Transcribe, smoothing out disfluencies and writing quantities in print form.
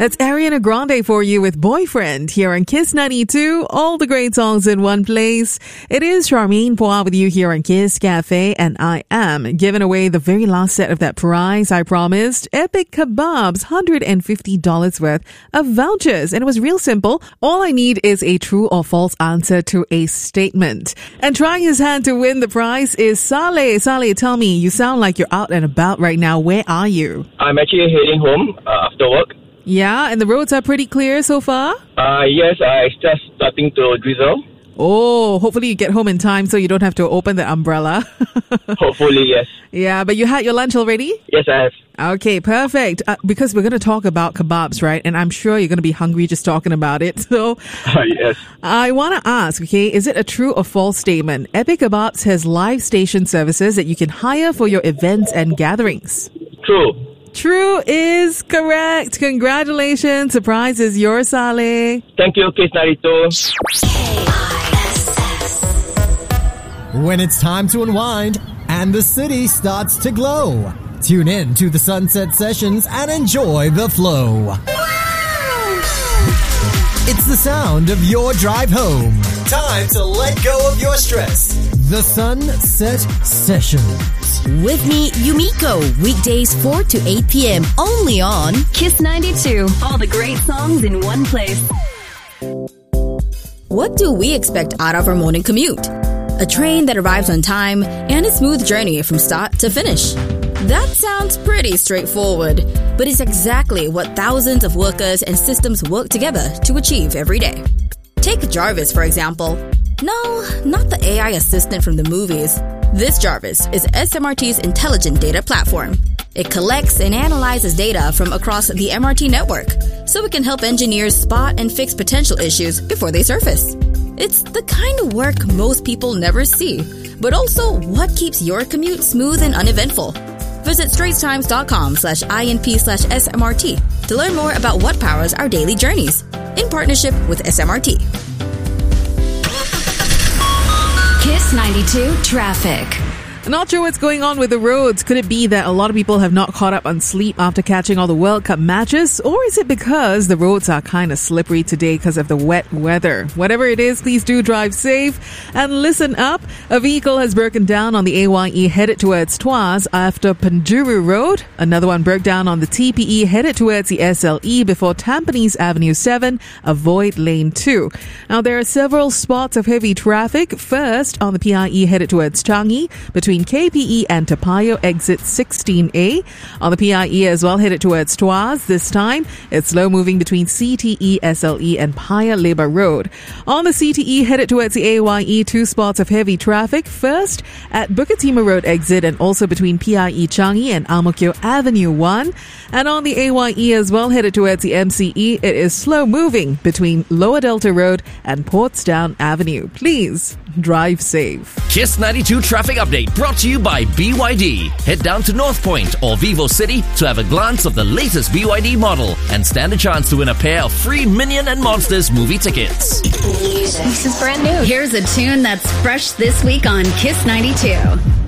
That's Ariana Grande for you with Boyfriend here on Kiss 92. All the great songs in one place. It is Charmaine Poa with you here on Kiss Cafe, and I am giving away the very last set of that prize I promised. Epic Kebabs, $150 worth of vouchers. And it was real simple. All I need is a true or false answer to a statement. And trying his hand to win the prize is Saleh. Saleh, tell me, you sound like you're out and about right now. Where are you? I'm actually heading home after work. Yeah, and the roads are pretty clear so far? Yes, it's just starting to drizzle. Oh, hopefully you get home in time so you don't have to open the umbrella. Hopefully, yes. Yeah, but you had your lunch already? Yes, I have. Okay, perfect. Because we're going to talk about kebabs, right? And I'm sure you're going to be hungry just talking about it. So, yes. I want to ask, okay, is it a true or false statement? Epic Kebabs has live station services that you can hire for your events and gatherings. True. True is correct. Congratulations. Surprise is yours, Saleh. Thank you, Kiss 92. When it's time to unwind and the city starts to glow, tune in to the Sunset Sessions and enjoy the flow. It's the sound of your drive home. Time to let go of your stress. The Sunset Sessions. With me, Yumiko, weekdays 4 to 8 p.m. only on Kiss 92. All the great songs in one place. What do we expect out of our morning commute? A train that arrives on time and a smooth journey from start to finish. That sounds pretty straightforward, but it's exactly what thousands of workers and systems work together to achieve every day. Take Jarvis, for example. No, not the AI assistant from the movies. This Jarvis is SMRT's intelligent data platform. It collects and analyzes data from across the MRT network, so it can help engineers spot and fix potential issues before they surface. It's the kind of work most people never see, but also what keeps your commute smooth and uneventful. Visit straitstimes.com/INP/SMRT to learn more about what powers our daily journeys, in partnership with SMRT. Kiss 92 Traffic. Not sure what's going on with the roads. Could it be that a lot of people have not caught up on sleep after catching all the World Cup matches? Or is it because the roads are kind of slippery today because of the wet weather? Whatever it is, please do drive safe and listen up. A vehicle has broken down on the AYE headed towards Tuas after Penjuru Road. Another one broke down on the TPE headed towards the SLE before Tampines Avenue 7. Avoid lane 2. Now, there are several spots of heavy traffic. First, on the PIE headed towards Changi, between KPE and Topayo exit 16A. On the PIE as well, headed towards Tuas. This time, it's slow moving between CTE, SLE and Paya Lebar Road. On the CTE headed towards the AYE, 2 spots of heavy traffic. First, at Bukit Timah Road exit and also between PIE Changi and Ang Mo Kio Avenue 1. And on the AYE as well, headed towards the MCE, it is slow moving between Lower Delta Road and Portsdown Avenue. Please drive safe. Kiss 92 Traffic Update brought to you by BYD. Head down to North Point or Vivo City to have a glance of the latest BYD model and stand a chance to win a pair of free Minion and Monsters movie tickets. This is brand new. Here's a tune that's fresh this week on Kiss 92.